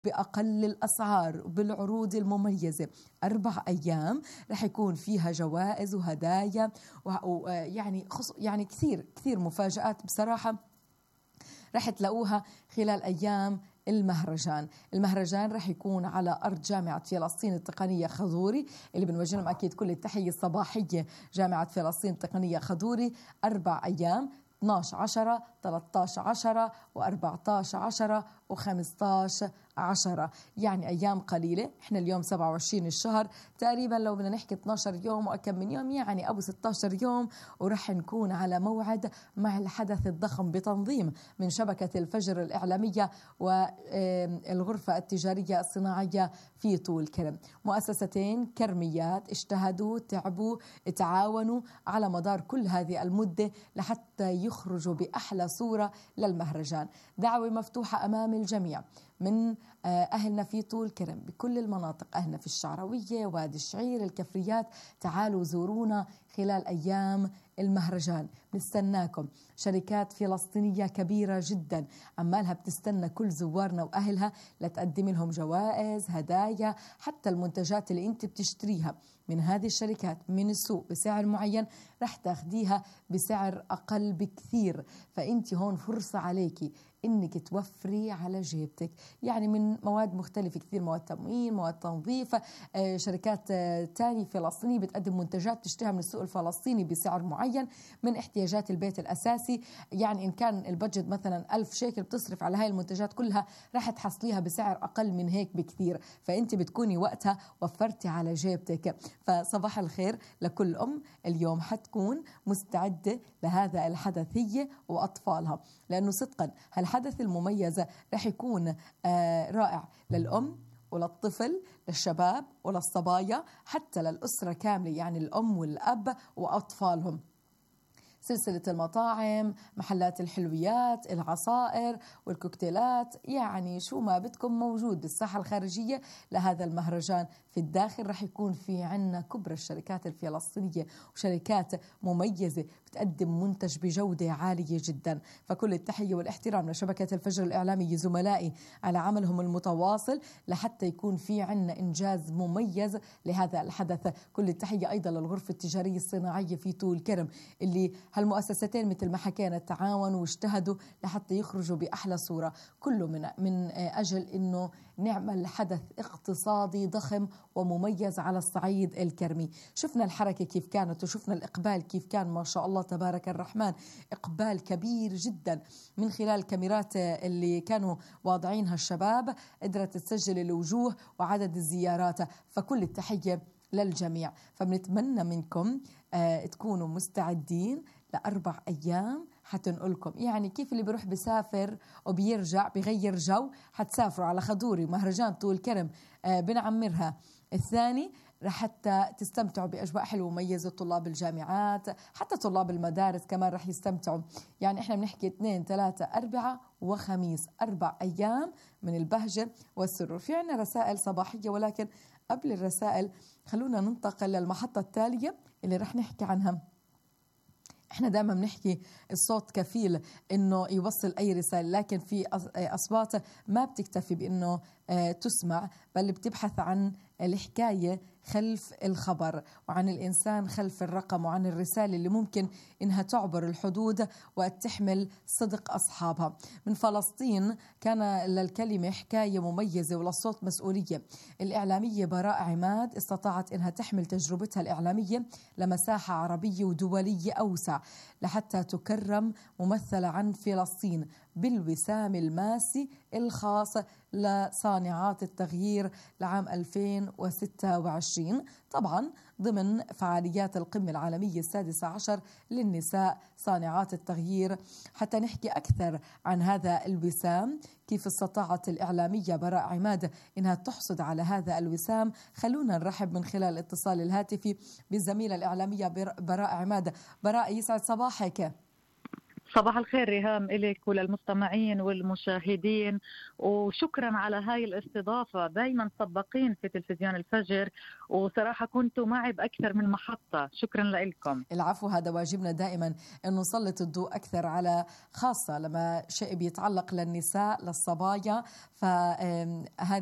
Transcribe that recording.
بأقل الأسعار وبالعروض المميزة. 4 أيام رح يكون فيها جوائز وهدايا يعني كثير مفاجآت بصراحة رح تلاقوها خلال أيام المهرجان رح يكون على أرض جامعة فلسطين التقنية خضوري، اللي بنوجه لهم أكيد كل التحية الصباحية. جامعة فلسطين التقنية خضوري 4 أيام، 12/10 13/10 و14/10 و15/10، يعني أيام قليلة. إحنا اليوم 27 الشهر تقريبا، لو بدنا نحكي 12 يوم وأكم من يوم، يعني أبو 16 يوم ورح نكون على موعد مع الحدث الضخم بتنظيم من شبكة الفجر الإعلامية والغرفة التجارية الصناعية في طول كرم. مؤسستين كرميات اجتهدوا، تعبوا، تعاونوا على مدار كل هذه المدة لحتى يخرجوا بأحلى صورة للمهرجان. دعوة مفتوحة أمام الجميع من أهلنا في طول كرم بكل المناطق، أهلنا في الشعروية، وادي الشعير، الكفريات. تعالوا زورونا خلال أيام المهرجان، نستناكم. شركات فلسطينية كبيرة جدا عمالها بتستنى كل زوارنا وأهلها لتقدم لهم جوائز، هدايا، حتى المنتجات اللي انت بتشتريها من هذه الشركات من السوق بسعر معين رح تاخديها بسعر أقل بكثير. فانت هون فرصة عليكي انك توفري على جيبتك، يعني من مواد مختلفة كثير، مواد تموين، مواد تنظيف. شركات تانية فلسطينية بتقدم منتجات تشتريها من السوق الفلسطيني بسعر معين من احتياجات البيت الأساسي. يعني إن كان البجت مثلا 1000 شيكل بتصرف على هاي المنتجات كلها، راح تحصليها بسعر أقل من هيك بكثير، فأنت بتكوني وقتها وفرتي على جيبتك. فصباح الخير لكل أم اليوم حتكون مستعدة لهذا الحدث هي وأطفالها، لأنه صدقا هالحدث المميز رح يكون رائع للأم وللطفل، للشباب وللصبايا، حتى للأسرة كاملة، يعني الأم والأب وأطفالهم. سلسلة المطاعم، محلات الحلويات، العصائر والكوكتيلات، يعني شو ما بدكم موجود بالساحة الخارجية لهذا المهرجان. في الداخل رح يكون في عنا كبرى الشركات الفلسطينية وشركات مميزة بتقدم منتج بجودة عالية جدا. فكل التحية والاحترام لشبكة الفجر الإعلامي، زملائي على عملهم المتواصل لحتى يكون في عنا إنجاز مميز لهذا الحدث. كل التحية أيضا للغرفة التجارية الصناعية في طول كرم، اللي هالمؤسستين مثل ما حكينا تعاونوا واجتهدوا لحتى يخرجوا بأحلى صورة، كله من أجل أنه نعمل حدث اقتصادي ضخم ومميز على الصعيد الكرمي. شفنا الحركة كيف كانت وشفنا الإقبال كيف كان، ما شاء الله تبارك الرحمن، إقبال كبير جدا من خلال الكاميرات اللي كانوا واضعينها الشباب، قدرت تسجل الوجوه وعدد الزيارات. فكل التحية للجميع. فبنتمنى منكم تكونوا مستعدين ل4 أيام حتنقلكم، يعني كيف اللي بيروح بسافر وبيرجع بغير جو، حتسافروا على خضوري مهرجان طول كرم بنعمرها الثاني، حتى تستمتعوا بأجواء حلوة ومميزة. طلاب الجامعات حتى طلاب المدارس كمان رح يستمتعوا. يعني احنا بنحكي 2 3 4 وخميس، 4 أيام من البهجة والسرور. في عنا رسائل صباحية، ولكن قبل الرسائل خلونا ننتقل للمحطة التالية اللي رح نحكي عنها. احنا دائما بنحكي الصوت كفيل انه يوصل اي رسالة، لكن في اصوات ما بتكتفي بانه تسمع، بل بتبحث عن الحكاية خلف الخبر، وعن الإنسان خلف الرقم، وعن الرسالة اللي ممكن إنها تعبر الحدود وتحمل صدق أصحابها. من فلسطين كان للكلمة حكاية مميزة وللصوت مسؤولية. الإعلامية براء عماد استطاعت إنها تحمل تجربتها الإعلامية لمساحة عربية ودولية أوسع، لحتى تكرم ممثلة عن فلسطين بالوسام الماسي الخاص لصانعات التغيير لعام 2026، طبعا ضمن فعاليات القمة العالمية 16 للنساء صانعات التغيير. حتى نحكي أكثر عن هذا الوسام، كيف استطاعت الإعلامية براء عماد إنها تحصد على هذا الوسام، خلونا نرحب من خلال الاتصال الهاتفي بالزميلة الإعلامية براء عماد. براء، يسعد صباحك. صباح الخير ريهام إليك وللمستمعين والمشاهدين، وشكرا على هاي الاستضافة. دايما سباقين في تلفزيون الفجر، وصراحة كنتوا معي بأكثر من محطة. شكرا لكم. العفو، هذا واجبنا دائما أن نسلط الضوء أكثر على، خاصة لما شيء بيتعلق للنساء للصبايا، فهذه